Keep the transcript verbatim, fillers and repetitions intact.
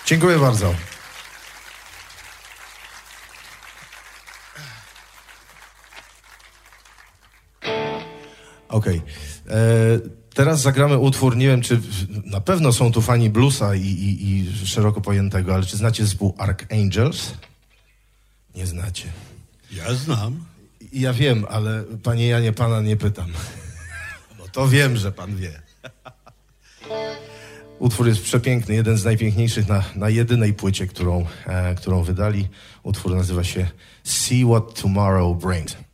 Dziękuję bardzo. Okej. Okay. Teraz zagramy utwór, nie wiem, czy na pewno są tu fani bluesa i, i, i szeroko pojętego, ale czy znacie zespół Archangels? Nie znacie. Ja znam. Ja wiem, ale panie Janie, pana nie pytam. Bo to wiem, że pan wie. Utwór jest przepiękny, jeden z najpiękniejszych na, na jedynej płycie, którą, e, którą wydali. Utwór nazywa się See What Tomorrow Brings.